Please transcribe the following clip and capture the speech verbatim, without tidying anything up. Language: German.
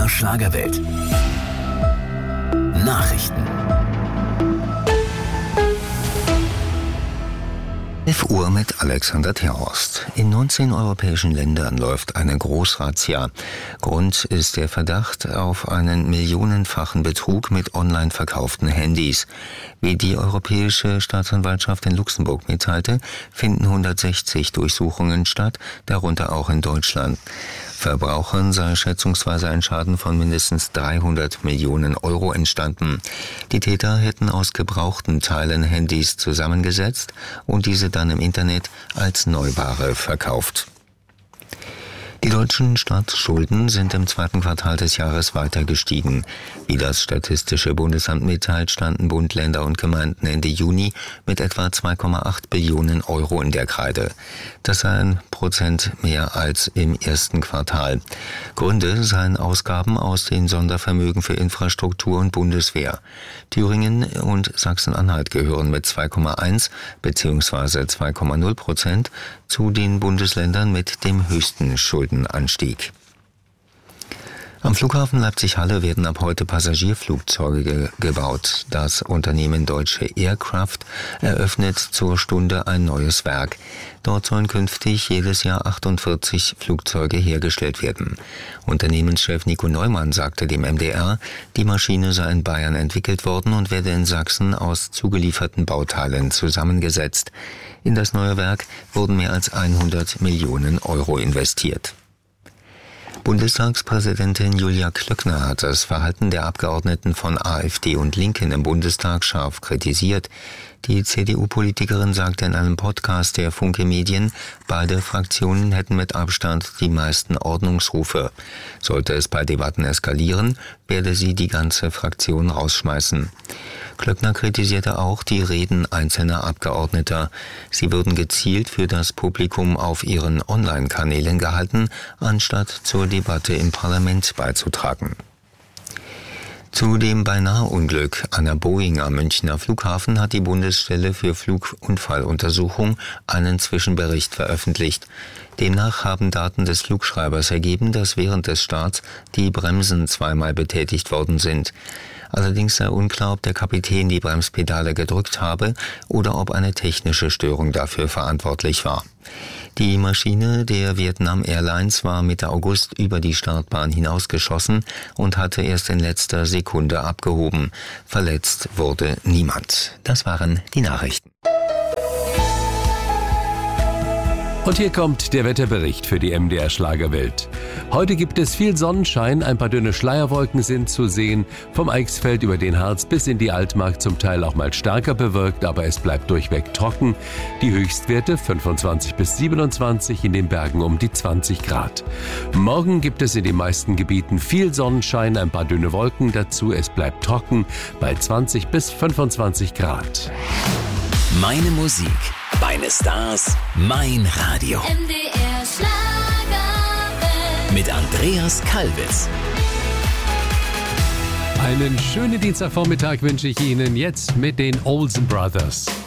der Schlagerwelt. Nachrichten. elf Uhr mit Alexander Terhorst. In neunzehn europäischen Ländern läuft eine Großrazzia. Grund ist der Verdacht auf einen millionenfachen Betrug mit online verkauften Handys. Wie die Europäische Staatsanwaltschaft in Luxemburg mitteilte, finden hundertsechzig Durchsuchungen statt, darunter auch in Deutschland. Verbrauchern sei schätzungsweise ein Schaden von mindestens dreihundert Millionen Euro entstanden. Die Täter hätten aus gebrauchten Teilen Handys zusammengesetzt und diese dann im Internet als Neuware verkauft. Die deutschen Staatsschulden sind im zweiten Quartal des Jahres weiter gestiegen. Wie das Statistische Bundesamt mitteilt, standen Bund, Länder und Gemeinden Ende Juni mit etwa zwei Komma acht Billionen Euro in der Kreide. Das sei ein Prozent mehr als im ersten Quartal. Gründe seien Ausgaben aus den Sondervermögen für Infrastruktur und Bundeswehr. Thüringen und Sachsen-Anhalt gehören mit zwei Komma eins bzw. zwei Komma null Prozent zu den Bundesländern mit dem höchsten Schuldenanstieg. Am Flughafen Leipzig-Halle werden ab heute Passagierflugzeuge ge- gebaut. Das Unternehmen Deutsche Aircraft eröffnet zur Stunde ein neues Werk. Dort sollen künftig jedes Jahr achtundvierzig Flugzeuge hergestellt werden. Unternehmenschef Nico Neumann sagte dem M D R, die Maschine sei in Bayern entwickelt worden und werde in Sachsen aus zugelieferten Bauteilen zusammengesetzt. In das neue Werk wurden mehr als hundert Millionen Euro investiert. Bundestagspräsidentin Julia Klöckner hat das Verhalten der Abgeordneten von AfD und Linken im Bundestag scharf kritisiert. Die C D U-Politikerin sagte in einem Podcast der Funke Medien, beide Fraktionen hätten mit Abstand die meisten Ordnungsrufe. Sollte es bei Debatten eskalieren, werde sie die ganze Fraktion rausschmeißen. Klöckner kritisierte auch die Reden einzelner Abgeordneter. Sie würden gezielt für das Publikum auf ihren Online-Kanälen gehalten, anstatt zur Debatte im Parlament beizutragen. Zu dem Beinahe-Unglück einer Boeing am Münchner Flughafen hat die Bundesstelle für Flugunfalluntersuchung einen Zwischenbericht veröffentlicht. Demnach haben Daten des Flugschreibers ergeben, dass während des Starts die Bremsen zweimal betätigt worden sind. Allerdings sei unklar, ob der Kapitän die Bremspedale gedrückt habe oder ob eine technische Störung dafür verantwortlich war. Die Maschine der Vietnam Airlines war Mitte August über die Startbahn hinausgeschossen und hatte erst in letzter Sekunde abgehoben. Verletzt wurde niemand. Das waren die Nachrichten. Und hier kommt der Wetterbericht für die M D R Schlagerwelt. Heute gibt es viel Sonnenschein, ein paar dünne Schleierwolken sind zu sehen. Vom Eichsfeld über den Harz bis in die Altmark zum Teil auch mal stärker bewölkt, aber es bleibt durchweg trocken. Die Höchstwerte fünfundzwanzig bis siebenundzwanzig, in den Bergen um die zwanzig Grad. Morgen gibt es in den meisten Gebieten viel Sonnenschein, ein paar dünne Wolken dazu. Es bleibt trocken bei zwanzig bis fünfundzwanzig Grad. Meine Musik, meine Stars, mein Radio. M D R Schlagerwelt. Mit Andreas Kalbitz. Einen schönen Dienstagvormittag wünsche ich Ihnen jetzt mit den Olsen Brothers.